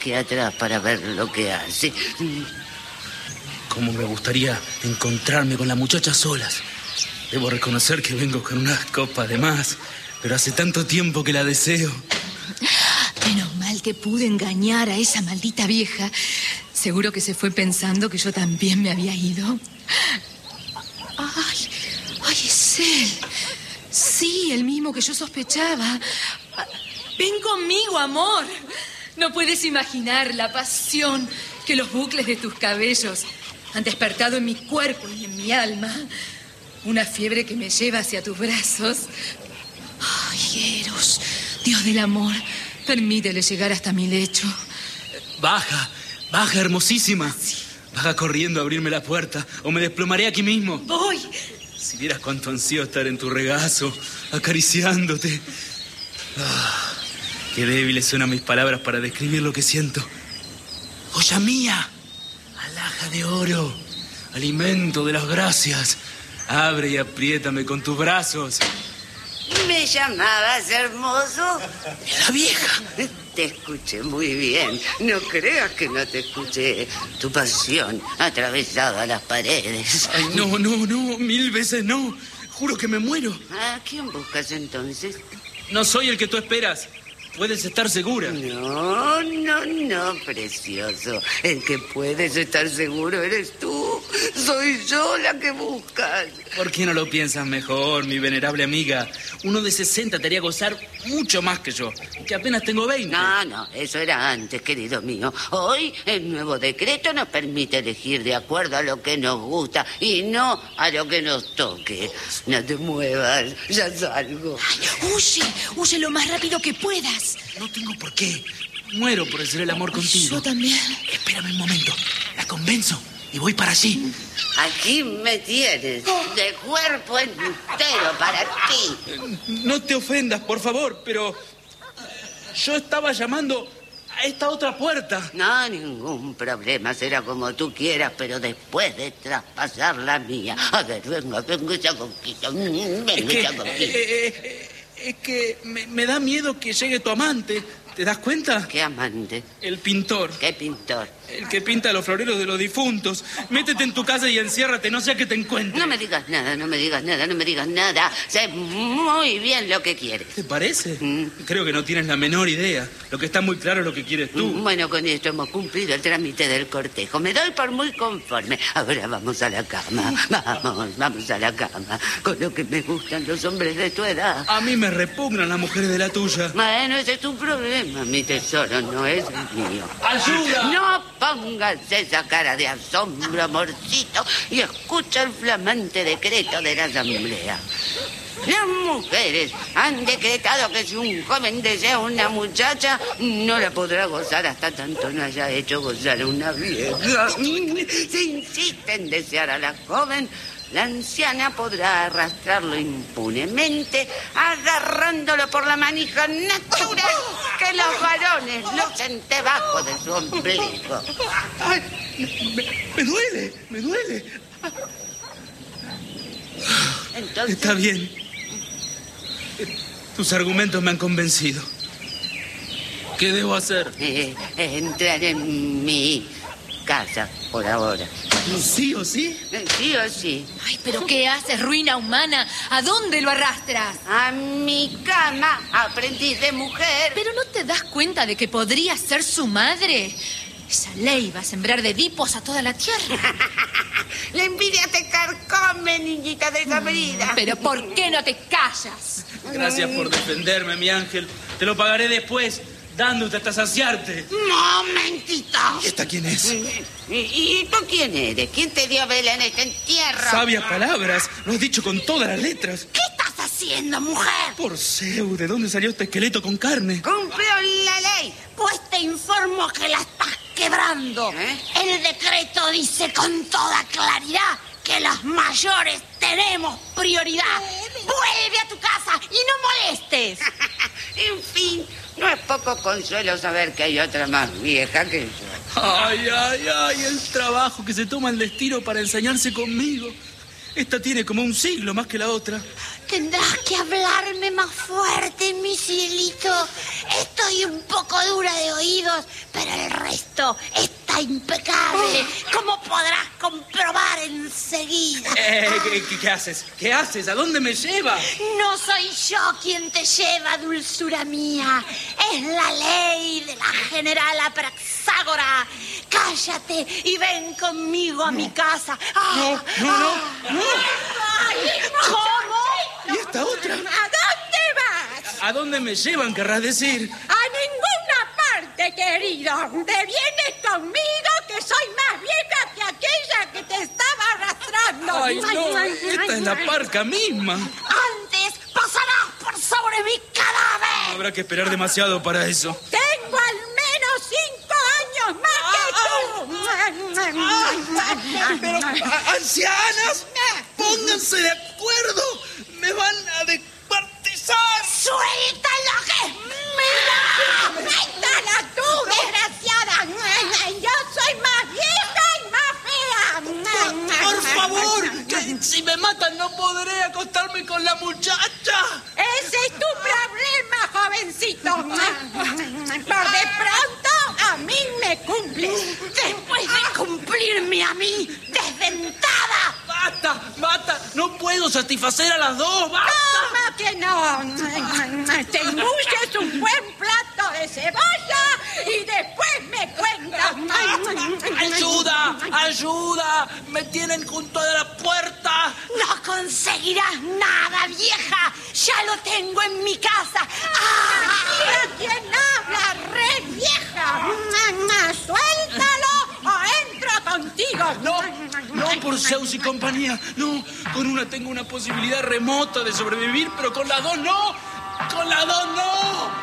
aquí atrás para ver lo que hace. Cómo me gustaría encontrarme con la muchacha solas. Debo reconocer que vengo con unas copas de más, pero hace tanto tiempo que la deseo. Menos mal que pude engañar a esa maldita vieja. Seguro que se fue pensando que yo también me había ido. ¡Ay, es él! Sí, el mismo que yo sospechaba. Ven conmigo, amor. No puedes imaginar la pasión que los bucles de tus cabellos han despertado en mi cuerpo y en mi alma. Una fiebre que me lleva hacia tus brazos. ¡Ay, Eros! Dios del amor, permítele llegar hasta mi lecho. Baja, hermosísima. Sí. Baja corriendo a abrirme la puerta o me desplomaré aquí mismo. Voy. Si vieras cuánto ansío estar en tu regazo, acariciándote. Qué débiles suenan mis palabras para describir lo que siento. ¡Joya mía! Alhaja de oro, alimento de las gracias. Abre y apriétame con tus brazos. ¿Me llamabas, hermoso? La vieja. Te escuché muy bien. No creas que no te escuché. Tu pasión atravesaba las paredes. Ay, no, 1000 veces no. Juro que me muero. ¿A quién buscas entonces? No soy el que tú esperas. Puedes estar segura. No, precioso. El que puedes estar seguro eres tú. Soy yo la que buscas. ¿Por qué no lo piensas mejor, mi venerable amiga? Uno de 60 te haría gozar mucho más que yo, que apenas tengo 20. No, eso era antes, querido mío. Hoy el nuevo decreto nos permite elegir de acuerdo a lo que nos gusta y no a lo que nos toque. No te muevas, ya salgo. Ay, huye lo más rápido que puedas. No tengo por qué. Muero por hacer el amor contigo. Yo también. Espérame un momento. La convenzo y voy para allí. Aquí me tienes, de cuerpo entero para ti. No te ofendas, por favor, pero yo estaba llamando a esta otra puerta. No, ningún problema, será como tú quieras, pero después de traspasar la mía. A ver, venga, ya conquista. Es que me da miedo que llegue tu amante. ¿Te das cuenta? ¿Qué amante? El pintor. ¿Qué pintor? El que pinta los floreros de los difuntos. Métete en tu casa y enciérrate, no sea que te encuentre. No me digas nada. Sé muy bien lo que quieres. ¿Te parece? Creo que no tienes la menor idea. Lo que está muy claro es lo que quieres tú. Bueno, con esto hemos cumplido el trámite del cortejo. Me doy por muy conforme. Ahora vamos a la cama. Vamos a la cama. Con lo que me gustan los hombres de tu edad. A mí me repugnan las mujeres de la tuya. Bueno, ese es tu problema, mi tesoro, no es el mío. ¡Ayuda! No pongas esa cara de asombro, amorcito, y escucha el flamante decreto de la asamblea. Las mujeres han decretado que si un joven desea a una muchacha, no la podrá gozar hasta tanto no haya hecho gozar a una vieja. Si insiste en desear a la joven, la anciana podrá arrastrarlo impunemente, agarrándolo por la manija natural que los varones lucen debajo de su ombligo. Ay, me duele. Entonces, está bien. Tus argumentos me han convencido. ¿Qué debo hacer? Entrar en mi casa por ahora. ¿Sí o sí? Sí o sí. Ay, ¿pero qué haces, ruina humana? ¿A dónde lo arrastras? A mi cama, aprendiz de mujer. ¿Pero no te das cuenta de que podría ser su madre? Esa ley va a sembrar de Edipos a toda la tierra. La envidia te carcome, niñita desabrida. ¿Pero por qué no te callas? Gracias por defenderme, mi ángel. Te lo pagaré después, dándote hasta saciarte. ¡Momentito! ¿Y esta quién es? ¿Y tú quién eres? ¿Quién te dio vela en este entierro? Sabias palabras, lo has dicho con todas las letras. ¿Qué estás haciendo, mujer? Por Zeus, ¿de dónde salió este esqueleto con carne? Cumplió la ley. Pues te informo que la estás quebrando. El decreto dice con toda claridad que las mayores tenemos prioridad. Vuelve a tu casa y no molestes. En fin, no es poco consuelo saber que hay otra más vieja que yo. Ay, el trabajo que se toma el destino para ensañarse conmigo. Esta tiene como un siglo más que la otra. Tendrás que hablarme más fuerte, mi cielito. Estoy un poco dura de oídos, pero el resto está impecable, como podrás comprobar enseguida. ¿Qué haces? ¿Qué haces? ¿A dónde me llevas? No soy yo quien te lleva, dulzura mía. Es la ley de la general Apraxágora. Cállate y ven conmigo a mi casa. No. ¿Cómo? ¿Y esta otra? ¿A dónde vas? ¿A dónde me llevan, querrás decir? A ninguna parte, querido. Te vienes conmigo, que soy más vieja que aquella que te estaba arrastrando. ¡Ay, no! Esta es la parca misma. Antes pasarás por sobre mi cadáver. Habrá que esperar demasiado para eso. Tengo al menos 5 años más que tú. Pero, ancianas, pónganse de acuerdo. Me van a descuartizar. ¡Suéltala, que es mía! ¡Suéltala tú, desgraciada! Yo soy más vieja y más fea. Por favor, que si me matan no podré acostarme con la muchacha. Ese es tu problema, jovencito. Por de pronto, a mí me cumples. Después de cumplirme a mí, desdentada. ¡Basta! ¡No puedo satisfacer a las dos! ¡Basta! ¿Cómo que no? Te embulles un buen plato de cebolla y después me cuentas. ¡Ayuda! ¡Me tienen junto a la puerta! No conseguirás nada, vieja. Ya lo tengo en mi casa. Mira quién habla, re vieja. Suéltalo o entro contigo. No por Zeus y compañía. No, con una tengo una posibilidad remota de sobrevivir, pero con las dos no. ¡Con las dos no!